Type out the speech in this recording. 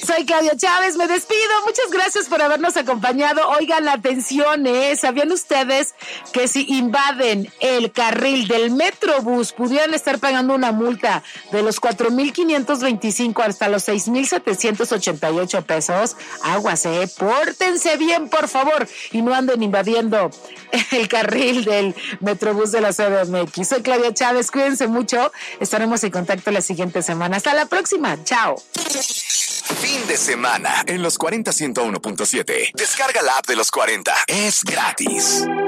soy Claudia Chávez, me despido. Muchas gracias por habernos acompañado. Oigan, atención, ¿sabían ustedes que si invaden el carril del Metrobús pudieran estar pagando una multa de los 4,525 hasta los 6,788 pesos? Aguas, pórtense bien, por favor, y no anden invadiendo el carril del Metrobús de la CDMX. Soy Claudia Chávez, cuídense mucho. Estaremos en contacto la siguiente semana. Hasta la próxima. Chao. Fin de semana en los 40 101.7. Descarga la app de los 40. Es gratis.